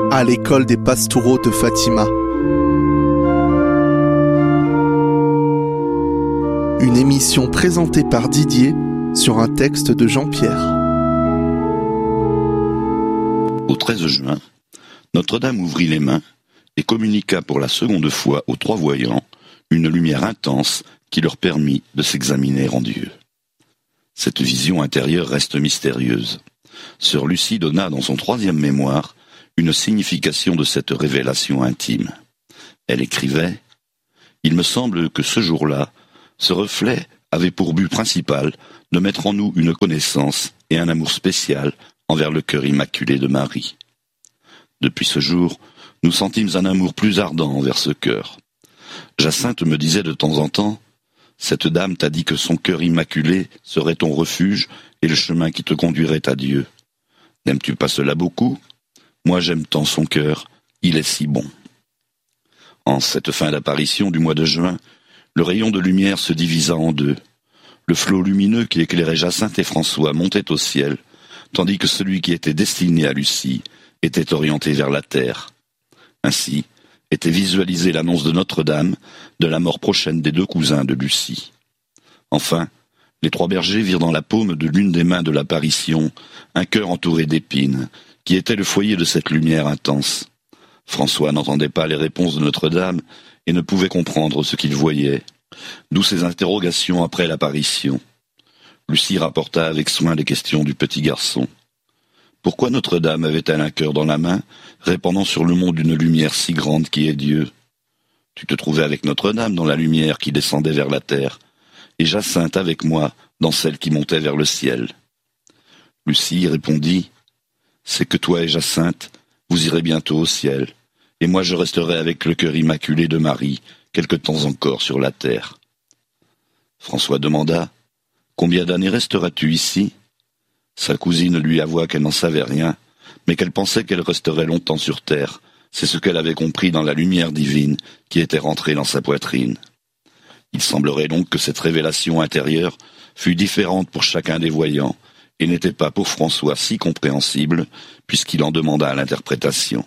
à l'école des Pastoureaux de Fatima. Une émission présentée par Didier sur un texte de Jean-Pierre. Au 13 juin, Notre-Dame ouvrit les mains et communiqua pour la seconde fois aux trois voyants une lumière intense qui leur permit de s'examiner en Dieu. Cette vision intérieure reste mystérieuse. Sœur Lucie donna dans son 3e mémoire une signification de cette révélation intime. Elle écrivait « Il me semble que ce jour-là, ce reflet avait pour but principal de mettre en nous une connaissance et un amour spécial envers le cœur immaculé de Marie. Depuis ce jour, nous sentîmes un amour plus ardent envers ce cœur. Jacinthe me disait de temps en temps « Cette dame t'a dit que son cœur immaculé serait ton refuge et le chemin qui te conduirait à Dieu. N'aimes-tu pas cela beaucoup ? Moi j'aime tant son cœur, il est si bon. » En cette fin d'apparition du mois de juin, le rayon de lumière se divisa en deux. Le flot lumineux qui éclairait Jacinthe et François montait au ciel, tandis que celui qui était destiné à Lucie était orienté vers la terre. Ainsi était visualisée l'annonce de Notre-Dame de la mort prochaine des 2 cousins de Lucie. Enfin, les 3 bergers virent dans la paume de l'une des mains de l'apparition un cœur entouré d'épines, qui était le foyer de cette lumière intense. François n'entendait pas les réponses de Notre-Dame et ne pouvait comprendre ce qu'il voyait, d'où ses interrogations après l'apparition. Lucie rapporta avec soin les questions du petit garçon. Pourquoi Notre-Dame avait-elle un cœur dans la main, répandant sur le monde une lumière si grande qui est Dieu ? Tu te trouvais avec Notre-Dame dans la lumière qui descendait vers la terre, et Jacinthe avec moi dans celle qui montait vers le ciel. Lucie répondit, « C'est que toi et Jacinthe, vous irez bientôt au ciel, et moi je resterai avec le cœur immaculé de Marie, quelque temps encore sur la terre. » François demanda, « Combien d'années resteras-tu ici ?» Sa cousine lui avoua qu'elle n'en savait rien, mais qu'elle pensait qu'elle resterait longtemps sur terre. C'est ce qu'elle avait compris dans la lumière divine qui était rentrée dans sa poitrine. Il semblerait donc que cette révélation intérieure fût différente pour chacun des voyants, et n'était pas pour François si compréhensible, puisqu'il en demanda l'interprétation.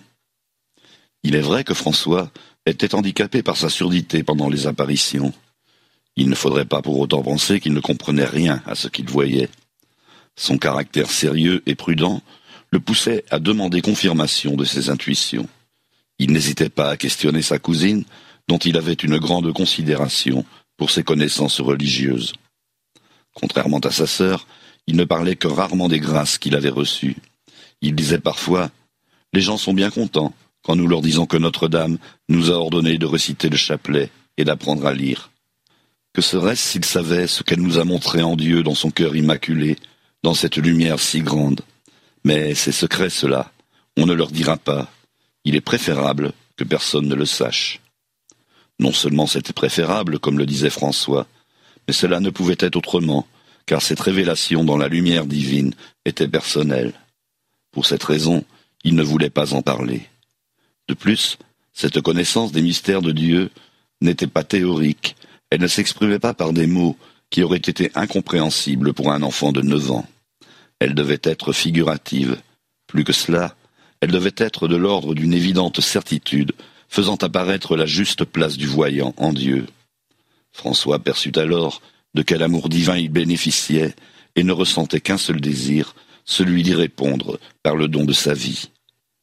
Il est vrai que François était handicapé par sa surdité pendant les apparitions. Il ne faudrait pas pour autant penser qu'il ne comprenait rien à ce qu'il voyait. Son caractère sérieux et prudent le poussait à demander confirmation de ses intuitions. Il n'hésitait pas à questionner sa cousine, dont il avait une grande considération pour ses connaissances religieuses. Contrairement à sa sœur, il ne parlait que rarement des grâces qu'il avait reçues. Il disait parfois « Les gens sont bien contents quand nous leur disons que Notre-Dame nous a ordonné de réciter le chapelet et d'apprendre à lire. Que serait-ce s'ils savaient ce qu'elle nous a montré en Dieu dans son cœur immaculé, dans cette lumière si grande. Mais c'est secret cela, on ne leur dira pas. Il est préférable que personne ne le sache. » Non seulement c'était préférable, comme le disait François, mais cela ne pouvait être autrement, car cette révélation dans la lumière divine était personnelle. Pour cette raison, il ne voulait pas en parler. De plus, cette connaissance des mystères de Dieu n'était pas théorique, elle ne s'exprimait pas par des mots qui auraient été incompréhensibles pour un enfant de 9 ans. Elle devait être figurative. Plus que cela, elle devait être de l'ordre d'une évidente certitude, faisant apparaître la juste place du voyant en Dieu. François perçut alors de quel amour divin il bénéficiait et ne ressentait qu'un seul désir, celui d'y répondre par le don de sa vie.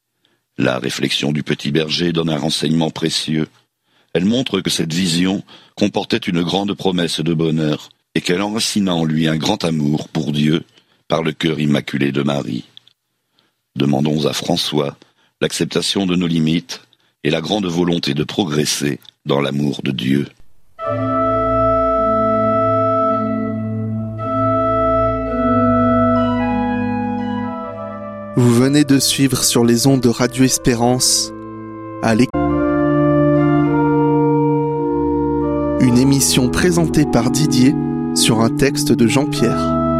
La réflexion du petit berger donne un renseignement précieux. Elle montre que cette vision comportait une grande promesse de bonheur et qu'elle enracina en lui un grand amour pour Dieu par le cœur immaculé de Marie. Demandons à François l'acceptation de nos limites et la grande volonté de progresser dans l'amour de Dieu. Vous venez de suivre sur les ondes de Radio Espérance une émission présentée par Didier sur un texte de Jean-Pierre.